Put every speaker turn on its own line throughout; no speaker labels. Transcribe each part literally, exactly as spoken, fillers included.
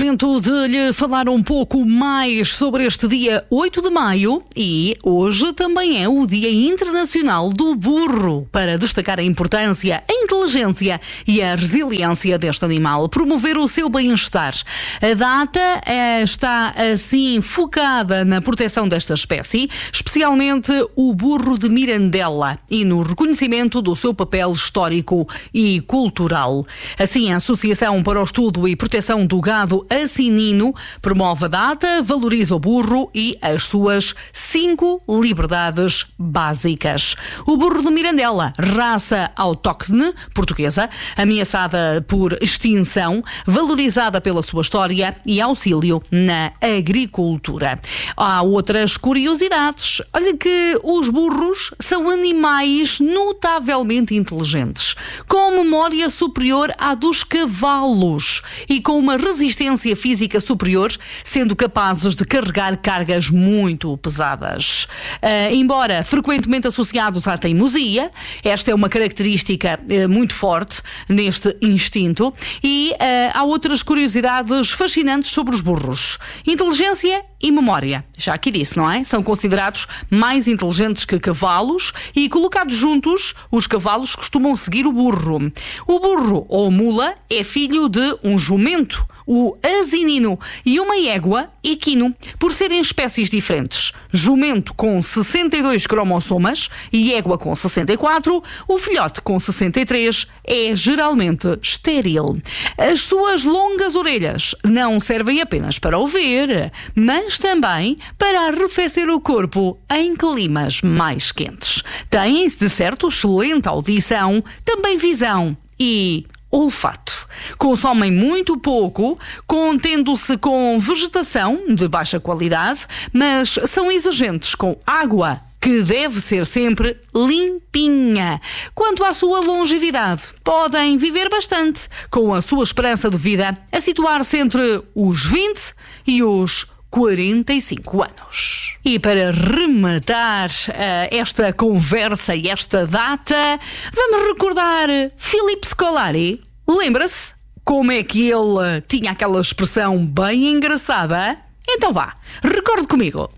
momento de lhe falar um pouco mais sobre este dia oito de maio e hoje também é o Dia Internacional do Burro, para destacar a importância, a inteligência e a resiliência deste animal, promover o seu bem-estar. A data eh, está assim focada na proteção desta espécie, especialmente o burro de Mirandela, e no reconhecimento do seu papel histórico e cultural. Assim, a Associação para o Estudo e Proteção do Gado Asinino promove a data, valoriza o burro e as suas cinco liberdades básicas. O burro de Mirandela, raça autóctone portuguesa, ameaçada por extinção, valorizada pela sua história e auxílio na agricultura. Há outras curiosidades. Olha que os burros são animais notavelmente inteligentes, com memória superior à dos cavalos e com uma resistência física superior, sendo capazes de carregar cargas muito pesadas. Uh, embora frequentemente associados à teimosia, esta é uma característica uh, muito forte neste instinto. E uh, há outras curiosidades fascinantes sobre os burros: inteligência e memória. Já aqui disse, não é? São considerados mais inteligentes que cavalos e, colocados juntos, os cavalos costumam seguir o burro. O burro, ou mula, é filho de um jumento, o asinino, e uma égua, equino, por serem espécies diferentes. Jumento com sessenta e dois cromossomas e égua com sessenta e quatro, o filhote com sessenta e três é geralmente estéril. As suas longas orelhas não servem apenas para ouvir, mas também para arrefecer o corpo em climas mais quentes. Têm, de certo, excelente audição, também visão e olfato. Consomem muito pouco, contendo-se com vegetação de baixa qualidade, mas são exigentes com água, que deve ser sempre limpinha. Quanto à sua longevidade, podem viver bastante, com a sua esperança de vida a situar-se entre os vinte e os quarenta e cinco anos. E para rematar uh, esta conversa e esta data, vamos recordar Philip Scolari. Lembra-se como é que ele tinha aquela expressão bem engraçada? Então vá, recorde comigo.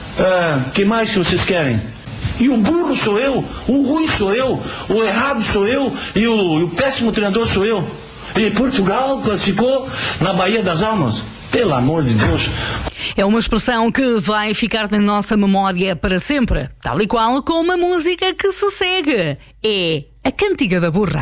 Ah, que mais que vocês querem? E o burro sou eu, o ruim sou eu, o errado sou eu e o, e o péssimo treinador sou eu. E Portugal classificou na Baía das Almas. Pelo amor de Deus.
É uma expressão que vai ficar na nossa memória para sempre, tal e qual como a música que se segue. É a Cantiga da Burra.